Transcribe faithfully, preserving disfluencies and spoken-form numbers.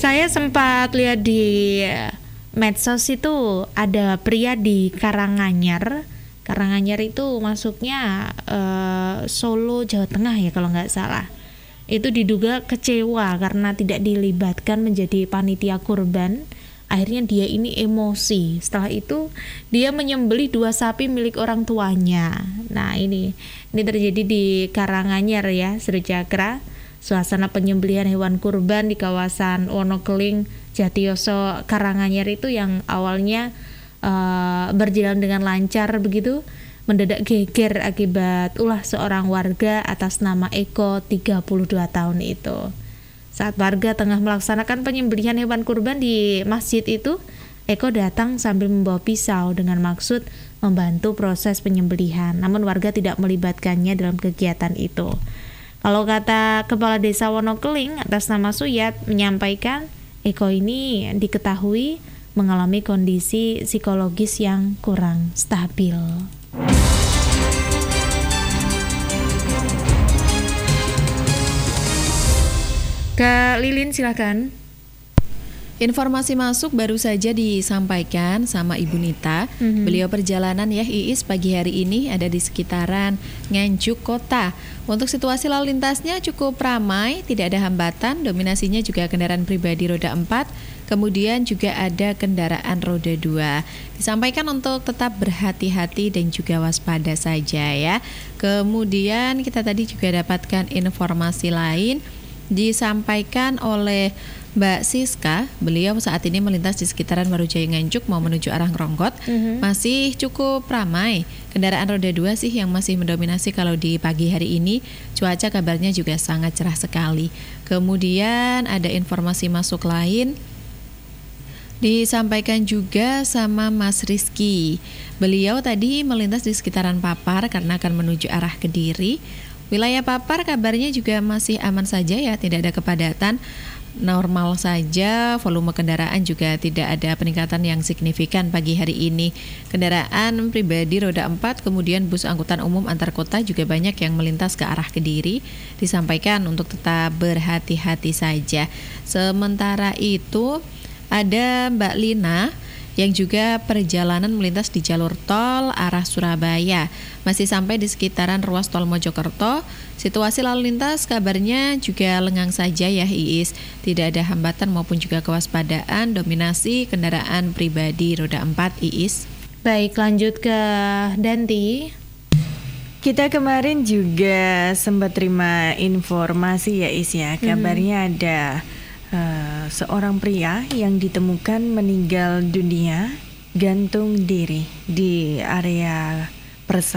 Saya sempat lihat di medsos itu ada pria di Karanganyar. Karanganyar itu masuknya uh, Solo, Jawa Tengah ya kalau nggak salah. Itu diduga kecewa karena tidak dilibatkan menjadi panitia kurban. Akhirnya dia ini emosi. Setelah itu dia menyembelih dua sapi milik orang tuanya. Nah ini ini terjadi di Karanganyar ya, Serujakra. Suasana penyembelihan hewan kurban di kawasan Wonokeling, Jatiyoso, Karanganyar itu yang awalnya uh, berjalan dengan lancar begitu, mendadak geger akibat ulah seorang warga atas nama Eko tiga puluh dua tahun itu. Saat warga tengah melaksanakan penyembelihan hewan kurban di masjid itu, Eko datang sambil membawa pisau dengan maksud membantu proses penyembelihan. Namun warga tidak melibatkannya dalam kegiatan itu. Kalau kata Kepala Desa Wonokeling atas nama Suyat menyampaikan, Eko ini diketahui mengalami kondisi psikologis yang kurang stabil. Kak Lilin silakan. Informasi masuk baru saja disampaikan sama Ibu Nita. Mm-hmm. Beliau perjalanan ya Iis pagi hari ini ada di sekitaran Nganjuk Kota. Untuk situasi lalu lintasnya cukup ramai, tidak ada hambatan, dominasinya juga kendaraan pribadi roda empat, kemudian juga ada kendaraan roda dua. Disampaikan untuk tetap berhati-hati dan juga waspada saja ya. Kemudian kita tadi juga dapatkan informasi lain disampaikan oleh Mbak Siska. Beliau saat ini melintas di sekitaran Marujaya Nganjuk mau menuju arah Ngronggot. Mm-hmm. Masih cukup ramai. Kendaraan roda dua sih yang masih mendominasi kalau di pagi hari ini. Cuaca kabarnya juga sangat cerah sekali. Kemudian ada informasi masuk lain disampaikan juga sama Mas Rizky. Beliau tadi melintas di sekitaran Papar karena akan menuju arah Kediri. Wilayah Papar kabarnya juga masih aman saja ya, tidak ada kepadatan, normal saja, volume kendaraan juga tidak ada peningkatan yang signifikan pagi hari ini. Kendaraan pribadi roda empat, kemudian bus angkutan umum antar kota juga banyak yang melintas ke arah Kediri. Disampaikan untuk tetap berhati-hati saja. Sementara itu ada Mbak Lina yang juga perjalanan melintas di jalur tol arah Surabaya. Masih sampai di sekitaran ruas tol Mojokerto. Situasi lalu lintas kabarnya juga lengang saja ya Iis. Tidak ada hambatan maupun juga kewaspadaan, dominasi kendaraan pribadi roda empat Iis. Baik, lanjut ke Danti. Kita kemarin juga sempat terima informasi ya Is ya. Kabarnya mm-hmm. ada Uh, seorang pria yang ditemukan meninggal dunia gantung diri di area Persa